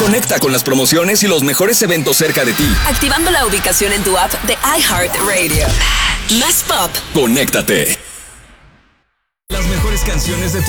Conecta con las promociones y los mejores eventos cerca de ti. Activando la ubicación en tu app de iHeartRadio. Más pop. Conéctate. Las mejores canciones de tu